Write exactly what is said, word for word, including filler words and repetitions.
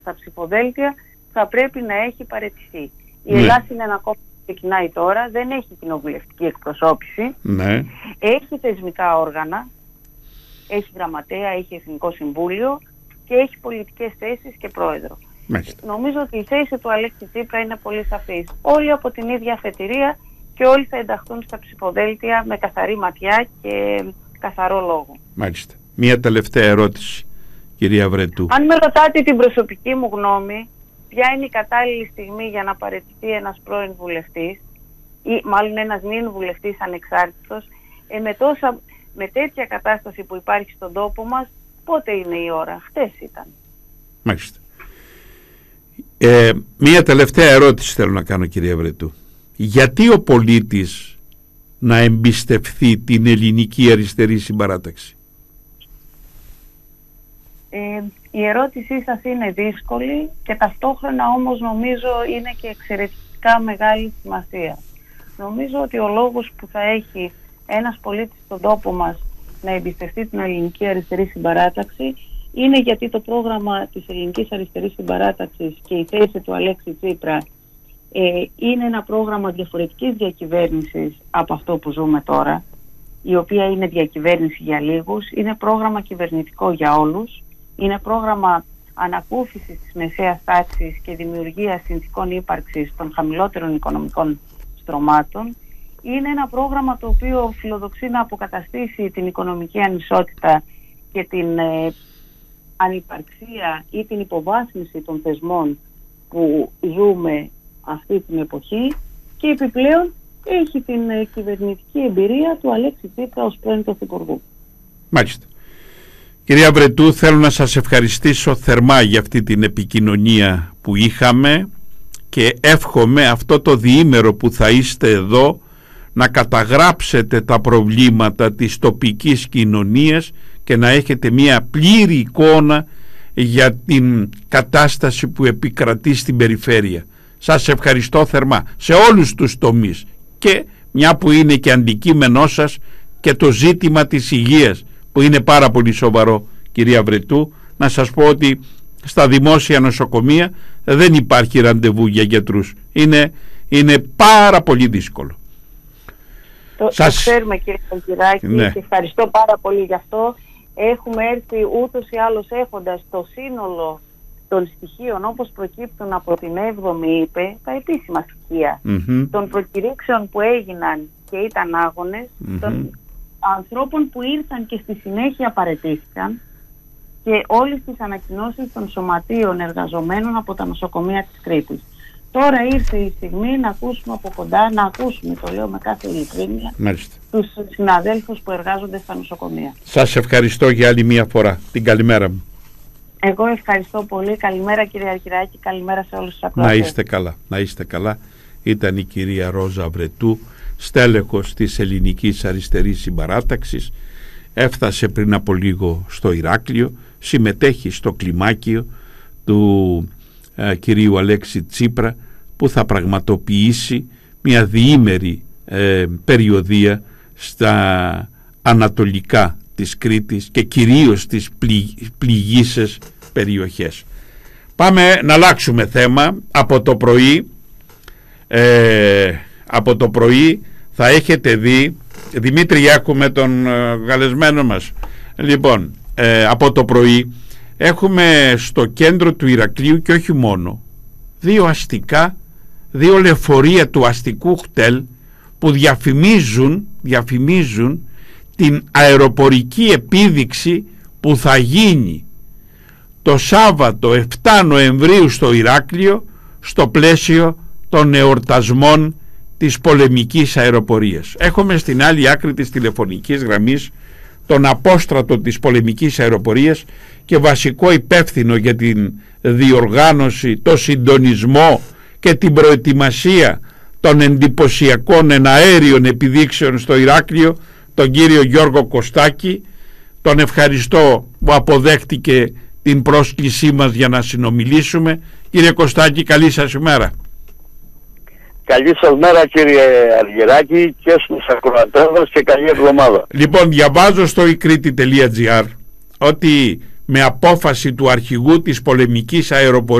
στα ψηφοδέλτια θα πρέπει να έχει παραιτηθεί. Η ναι. Ελλάδα είναι ένα κόμμα που ξεκινάει τώρα, δεν έχει κοινοβουλευτική εκπροσώπηση, ναι. έχει θεσμικά όργανα, έχει γραμματέα, έχει εθνικό συμβούλιο και έχει πολιτικές θέσεις και πρόεδρο. Μάλιστα. Νομίζω ότι η θέση του Αλέξη Τσίπρα είναι πολύ σαφής. Όλοι από την ίδια αφετηρία και όλοι θα ενταχθούν στα ψηφοδέλτια με καθαρή ματιά και καθαρό λόγο. Μάλιστα. Μία τελευταία ερώτηση, κυρία Βρετού. Αν με ρωτάτε την προσωπική μου γνώμη, ποια είναι η κατάλληλη στιγμή για να παραιτηθεί ένας πρώην βουλευτής ή μάλλον ένας νυν βουλευτής ανεξάρτητος, ε, με, τόσα, με τέτοια κατάσταση που υπάρχει στον τόπο μας, πότε είναι η ώρα? Χτες ήταν. Μάλιστα. Ε, μία τελευταία ερώτηση θέλω να κάνω, κυρία Βρετού. Γιατί ο πολίτης να εμπιστευθεί την ελληνική αριστερή συμπαράταξη? Ε, η ερώτησή σας είναι δύσκολη και ταυτόχρονα όμως νομίζω είναι και εξαιρετικά μεγάλη σημασία. Νομίζω ότι ο λόγος που θα έχει ένας πολίτης στον τόπο μας να εμπιστευτεί την ελληνική αριστερή συμπαράταξη είναι γιατί το πρόγραμμα της ελληνικής αριστερής συμπαράταξης και η θέση του Αλέξη Τσίπρα ε, είναι ένα πρόγραμμα διαφορετικής διακυβέρνησης από αυτό που ζούμε τώρα, η οποία είναι διακυβέρνηση για λίγους, είναι πρόγραμμα κυβερνητικό για όλους, είναι πρόγραμμα ανακούφισης της μεσαίας τάξης και δημιουργίας συνθηκών ύπαρξης των χαμηλότερων οικονομικών στρωμάτων. Είναι ένα πρόγραμμα το οποίο φιλοδοξεί να αποκαταστήσει την οικονομική ανισότητα και την ε, ανυπαρξία ή την υποβάθμιση των θεσμών που ζούμε αυτή την εποχή και επιπλέον έχει την ε, κυβερνητική εμπειρία του Αλέξη Τσίπρα ως πρώην πρωθυπουργού. Μάλιστα. Κυρία Βρετού, θέλω να σας ευχαριστήσω θερμά για αυτή την επικοινωνία που είχαμε και εύχομαι αυτό το διήμερο που θα είστε εδώ να καταγράψετε τα προβλήματα της τοπικής κοινωνίας και να έχετε μια πλήρη εικόνα για την κατάσταση που επικρατεί στην περιφέρεια. Σας ευχαριστώ θερμά σε όλους τους τομείς και μια που είναι και αντικείμενό σας και το ζήτημα της υγείας που είναι πάρα πολύ σοβαρό, κυρία Βρετού, να σας πω ότι στα δημόσια νοσοκομεία δεν υπάρχει ραντεβού για γιατρούς. Είναι, είναι πάρα πολύ δύσκολο. Το, σας... το ξέρουμε, κύριε Καγκυράκη, ναι. Και ευχαριστώ πάρα πολύ γι' αυτό. Έχουμε έρθει ούτως ή άλλως έχοντας το σύνολο των στοιχείων όπως προκύπτουν από την έβδομη ΥΠΕ, τα επίσημα στοιχεία mm-hmm. των προκηρύξεων που έγιναν και ήταν άγονες, mm-hmm. των ανθρώπων που ήρθαν και στη συνέχεια παραιτήθηκαν και όλες τις ανακοινώσεις των σωματείων εργαζομένων από τα νοσοκομεία της Κρήτης. Τώρα ήρθε η στιγμή να ακούσουμε από κοντά, να ακούσουμε, το λέω με κάθε ειλικρίνεια, τους συναδέλφους που εργάζονται στα νοσοκομεία. Σας ευχαριστώ για άλλη μία φορά. Την καλημέρα μου. Εγώ ευχαριστώ πολύ. Καλημέρα, κύριε Αρχιράκη, καλημέρα σε όλους τους ακροατές. Να είστε καλά, να είστε καλά. Ήταν η κυρία Ρόζα Βρετού, στέλεχος της Ελληνικής Αριστερής Συμπαράταξης. Έφτασε πριν από λίγο στο Ηράκλειο, συμμετέχει στο κλιμάκιο του ε, κυρίου Αλέξη Τσίπρα που θα πραγματοποιήσει μια διήμερη ε, περιοδεία στα ανατολικά της Κρήτης και κυρίως στις πλη, πληγείσες περιοχές. Πάμε να αλλάξουμε θέμα. Από το πρωί ε, από το πρωί θα έχετε δει, Δημήτρη, έχουμε τον ε, καλεσμένο μας. Λοιπόν, ε, από το πρωί έχουμε στο κέντρο του Ηρακλείου και όχι μόνο δύο αστικά, δύο λεωφορεία του αστικού χτέλ που διαφημίζουν, διαφημίζουν την αεροπορική επίδειξη που θα γίνει το Σάββατο επτά Νοεμβρίου στο Ηράκλειο στο πλαίσιο των εορτασμών της πολεμικής αεροπορίας. Έχουμε στην άλλη άκρη της τηλεφωνικής γραμμής τον απόστρατο της πολεμικής αεροπορίας και βασικό υπεύθυνο για την διοργάνωση, το συντονισμό και την προετοιμασία των εντυπωσιακών εναέριων επιδείξεων στο Ηράκλειο, τον κύριο Γιώργο Κωστάκη. Τον ευχαριστώ που αποδέχτηκε την πρόσκλησή μας για να συνομιλήσουμε. Κύριε Κωστάκη, καλή σας ημέρα. Καλή σας μέρα, κύριε Αργυράκη, και στους ακροατές και καλή εβδομάδα. Λοιπόν, διαβάζω στο η κρήτη τελεία τζι άρ ότι με απόφαση του αρχηγού της πολεμικής αεροπορίας